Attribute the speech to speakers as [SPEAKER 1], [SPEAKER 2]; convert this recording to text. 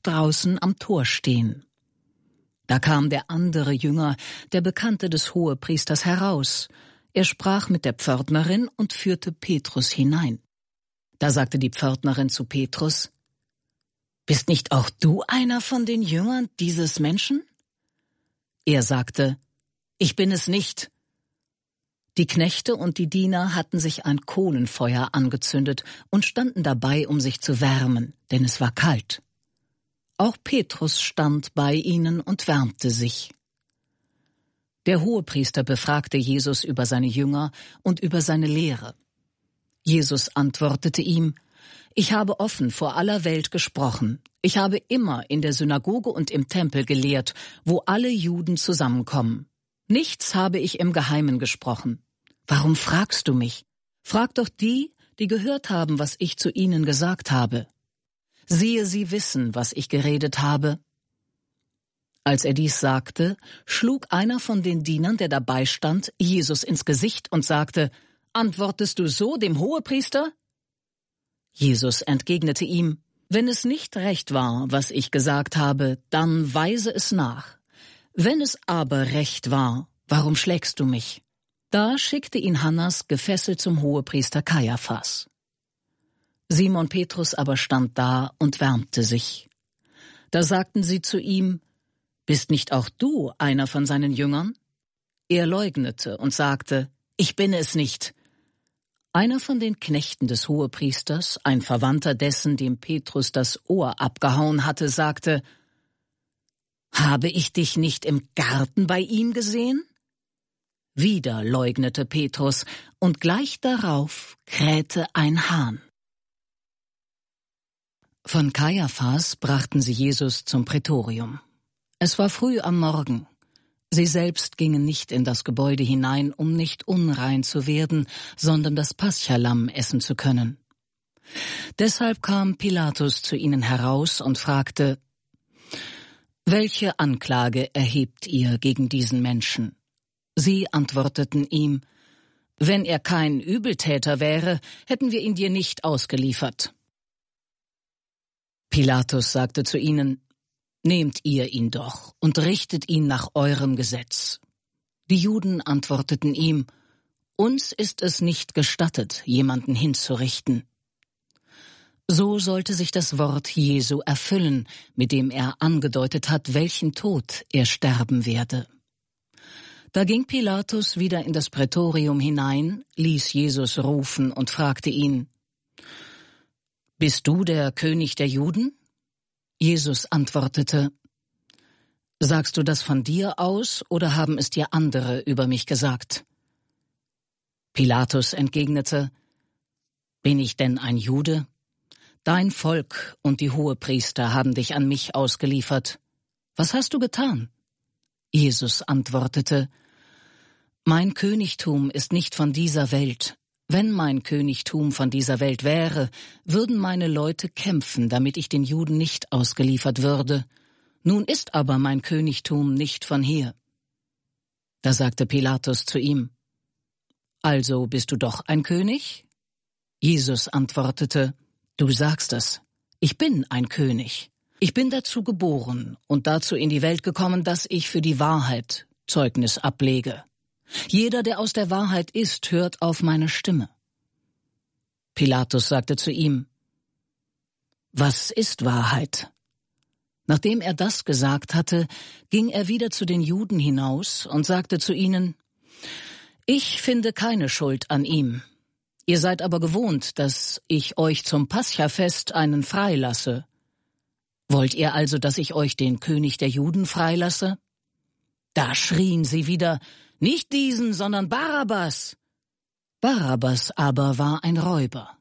[SPEAKER 1] draußen am Tor stehen. Da kam der andere Jünger, der Bekannte des Hohepriesters, heraus. Er sprach mit der Pförtnerin und führte Petrus hinein. Da sagte die Pförtnerin zu Petrus: »Bist nicht auch du einer von den Jüngern dieses Menschen?« Er sagte: »Ich bin es nicht.« Die Knechte und die Diener hatten sich ein Kohlenfeuer angezündet und standen dabei, um sich zu wärmen, denn es war kalt. Auch Petrus stand bei ihnen und wärmte sich. Der Hohepriester befragte Jesus über seine Jünger und über seine Lehre. Jesus antwortete ihm: »Ich habe offen vor aller Welt gesprochen. Ich habe immer in der Synagoge und im Tempel gelehrt, wo alle Juden zusammenkommen. Nichts habe ich im Geheimen gesprochen. Warum fragst du mich? Frag doch die, die gehört haben, was ich zu ihnen gesagt habe. Siehe, sie wissen, was ich geredet habe.« Als er dies sagte, schlug einer von den Dienern, der dabei stand, Jesus ins Gesicht und sagte: »Antwortest du so dem Hohepriester?« Jesus entgegnete ihm: »Wenn es nicht recht war, was ich gesagt habe, dann weise es nach. Wenn es aber recht war, warum schlägst du mich?« Da schickte ihn Hannas gefesselt zum Hohepriester Kajaphas. Simon Petrus aber stand da und wärmte sich. Da sagten sie zu ihm: »Bist nicht auch du einer von seinen Jüngern?« Er leugnete und sagte: »Ich bin es nicht.« Einer von den Knechten des Hohepriesters, ein Verwandter dessen, dem Petrus das Ohr abgehauen hatte, sagte: »Habe ich dich nicht im Garten bei ihm gesehen?« Wieder leugnete Petrus, und gleich darauf krähte ein Hahn. Von Kajaphas brachten sie Jesus zum Prätorium. Es war früh am Morgen. Sie selbst gingen nicht in das Gebäude hinein, um nicht unrein zu werden, sondern das Paschalamm essen zu können. Deshalb kam Pilatus zu ihnen heraus und fragte: »Welche Anklage erhebt ihr gegen diesen Menschen?« Sie antworteten ihm: »Wenn er kein Übeltäter wäre, hätten wir ihn dir nicht ausgeliefert.« Pilatus sagte zu ihnen: »Nehmt ihr ihn doch und richtet ihn nach eurem Gesetz.« Die Juden antworteten ihm: »Uns ist es nicht gestattet, jemanden hinzurichten.« So sollte sich das Wort Jesu erfüllen, mit dem er angedeutet hat, welchen Tod er sterben werde. Da ging Pilatus wieder in das Prätorium hinein, ließ Jesus rufen und fragte ihn: »Bist du der König der Juden?« Jesus antwortete: »Sagst du das von dir aus, oder haben es dir andere über mich gesagt?« Pilatus entgegnete: »Bin ich denn ein Jude? Dein Volk und die Hohepriester haben dich an mich ausgeliefert. Was hast du getan?« Jesus antwortete: »Mein Königtum ist nicht von dieser Welt. Wenn mein Königtum von dieser Welt wäre, würden meine Leute kämpfen, damit ich den Juden nicht ausgeliefert würde. Nun ist aber mein Königtum nicht von hier.« Da sagte Pilatus zu ihm: »Also bist du doch ein König?« Jesus antwortete: »Du sagst es. Ich bin ein König. Ich bin dazu geboren und dazu in die Welt gekommen, dass ich für die Wahrheit Zeugnis ablege. Jeder, der aus der Wahrheit ist, hört auf meine Stimme.« Pilatus sagte zu ihm: »Was ist Wahrheit?« Nachdem er das gesagt hatte, ging er wieder zu den Juden hinaus und sagte zu ihnen: »Ich finde keine Schuld an ihm. Ihr seid aber gewohnt, dass ich euch zum Paschafest einen freilasse. Wollt ihr also, dass ich euch den König der Juden freilasse?« Da schrien sie wieder: »Nicht diesen, sondern Barabbas!« Barabbas aber war ein Räuber.